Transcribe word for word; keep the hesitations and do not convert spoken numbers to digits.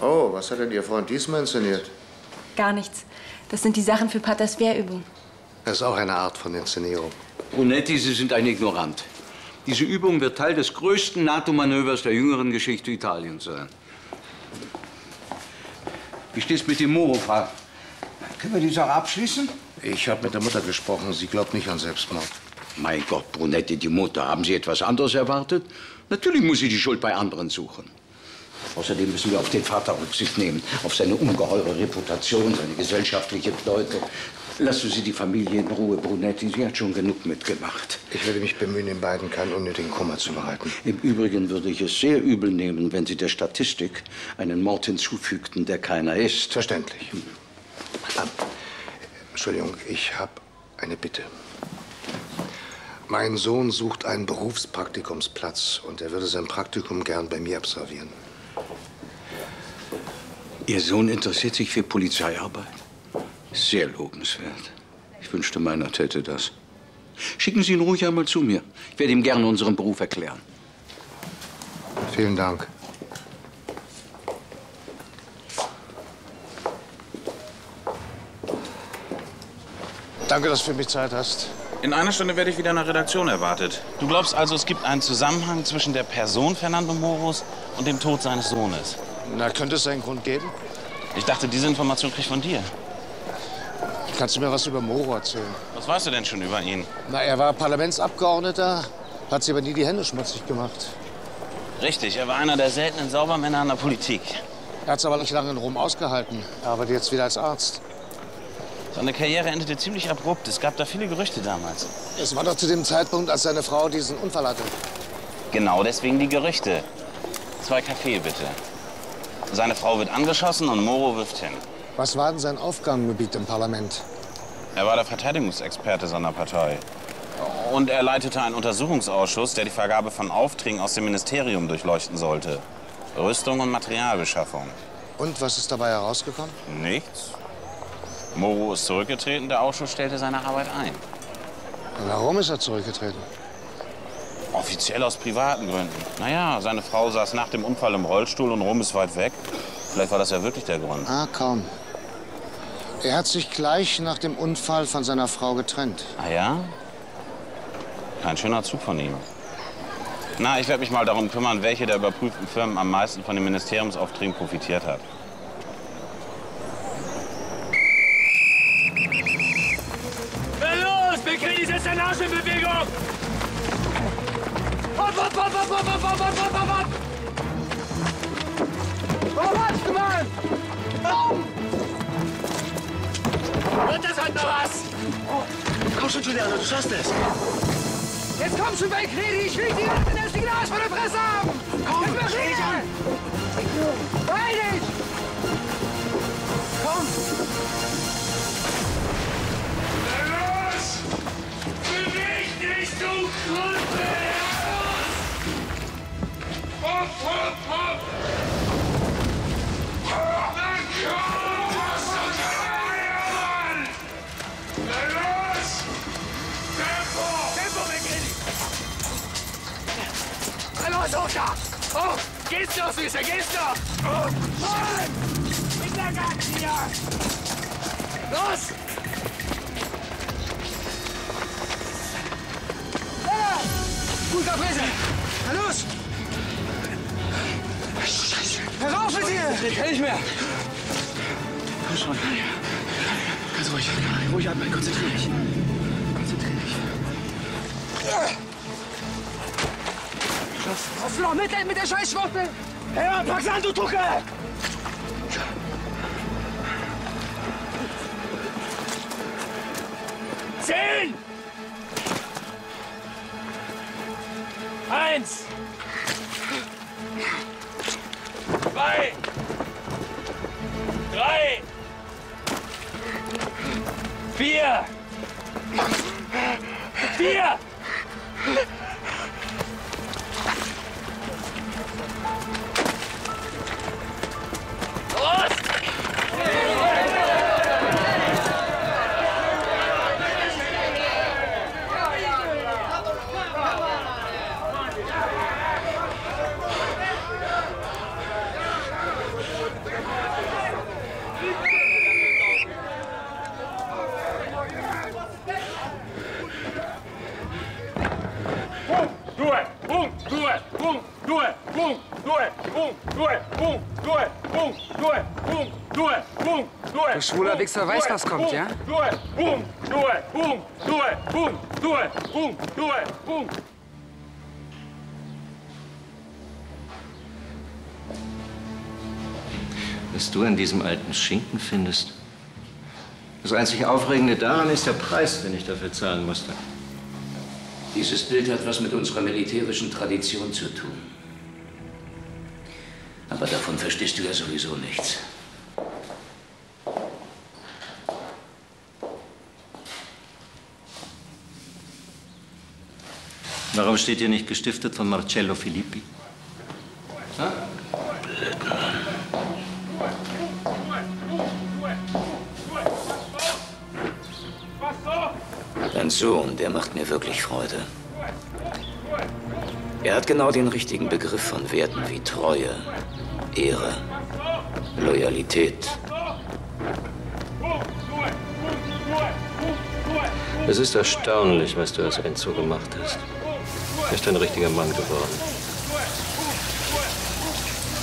Oh, was hat denn Ihr Freund diesmal inszeniert? Gar nichts. Das sind die Sachen für Paters Wehrübung. Das ist auch eine Art von Inszenierung. Brunetti, Sie sind ein Ignorant. Diese Übung wird Teil des größten NATO-Manövers der jüngeren Geschichte Italiens sein. Wie steht's mit dem Moro-Fall? Können wir die Sache abschließen? Ich habe mit der Mutter gesprochen. Sie glaubt nicht an Selbstmord. Mein Gott, Brunetti, die Mutter. Haben Sie etwas anderes erwartet? Natürlich muss sie die Schuld bei anderen suchen. Außerdem müssen wir auf den Vater Rücksicht nehmen, auf seine ungeheure Reputation, seine gesellschaftliche Bedeutung. Lassen Sie die Familie in Ruhe, Brunetti. Sie hat schon genug mitgemacht. Ich werde mich bemühen, den beiden keinen unnötigen Kummer zu bereiten. Im Übrigen würde ich es sehr übel nehmen, wenn Sie der Statistik einen Mord hinzufügten, der keiner ist. Verständlich. Ah, Entschuldigung, ich habe eine Bitte. Mein Sohn sucht einen Berufspraktikumsplatz und er würde sein Praktikum gern bei mir absolvieren. Ihr Sohn interessiert sich für Polizeiarbeit? Sehr lobenswert. Ich wünschte, meiner täte das. Schicken Sie ihn ruhig einmal zu mir. Ich werde ihm gerne unseren Beruf erklären. Vielen Dank. Danke, dass du für mich Zeit hast. In einer Stunde werde ich wieder in der Redaktion erwartet. Du glaubst also, es gibt einen Zusammenhang zwischen der Person Fernando Moros und dem Tod seines Sohnes? Na, könnte es einen Grund geben? Ich dachte, diese Information krieg ich von dir. Kannst du mir was über Moro erzählen? Was weißt du denn schon über ihn? Na, er war Parlamentsabgeordneter, hat sich aber nie die Hände schmutzig gemacht. Richtig, er war einer der seltenen Saubermänner in der Politik. Er hat es aber nicht lange in Rom ausgehalten. Er arbeitet jetzt wieder als Arzt. Seine Karriere endete ziemlich abrupt. Es gab da viele Gerüchte damals. Es war doch zu dem Zeitpunkt, als seine Frau diesen Unfall hatte. Genau deswegen die Gerüchte. Zwei Kaffee, bitte. Seine Frau wird angeschossen und Moro wirft hin. Was war denn sein Aufgabengebiet im Parlament? Er war der Verteidigungsexperte seiner Partei. Und er leitete einen Untersuchungsausschuss, der die Vergabe von Aufträgen aus dem Ministerium durchleuchten sollte. Rüstung und Materialbeschaffung. Und was ist dabei herausgekommen? Nichts. Moro ist zurückgetreten, der Ausschuss stellte seine Arbeit ein. Warum ist er zurückgetreten? Offiziell aus privaten Gründen. Naja, seine Frau saß nach dem Unfall im Rollstuhl und Rom ist weit weg. Vielleicht war das ja wirklich der Grund. Ah, kaum. Er hat sich gleich nach dem Unfall von seiner Frau getrennt. Ah ja? Kein schöner Zug von ihm. Na, ich werde mich mal darum kümmern, welche der überprüften Firmen am meisten von den Ministeriumsaufträgen profitiert hat. Los, Becrini, setz deinen Arsch in Bewegung! Hopp, hopp, hopp, hopp, hopp, hopp, hopp, hopp, hopp, hopp! Oh, warte, Mann! Oh! Wird das heute noch was? Komm schon, Giuliano, du schaffst es! Jetzt komm schon, Becrini, ich will die Leute das Signal von der Presse haben! Komm, steh dich an! Beeil dich! Komm! Los! Beweg dich, du Krüppel! Hopp, hopp, hopp! Na komm, was ist das, Mann? Na los! Tempo! Tempo, Becrini! Na los, hoch da! Oh, geht's noch, Süße, geht's noch! Oh, Mann! Hintergang hier! Los! Ja! Guter Presse! Na los! Scheiße! Herauf mit dir! Ich kann nicht mehr! Komm schon. Ganz ruhig. Ruhig atmen. Konzentrier dich. Konzentrier dich. Auf Floor, mit, der- mit der Scheißschwuppe! Ja, pack's an, du Tucke! Zehn! Eins! Zwei! Drei! Vier! Vier! Los! Der schwuler Wichser weiß, was kommt, ja? Was du an diesem alten Schinken findest? Das einzig Aufregende daran ist der Preis, den ich dafür zahlen musste. Dieses Bild hat was mit unserer militärischen Tradition zu tun. Aber davon verstehst du ja sowieso nichts. Warum steht hier nicht gestiftet von Marcello Filippi? Ha? Dein Sohn, der macht mir wirklich Freude. Er hat genau den richtigen Begriff von Werten wie Treue, Ehre, Loyalität. Es ist erstaunlich, was du als Enzo gemacht hast. Er ist ein richtiger Mann geworden.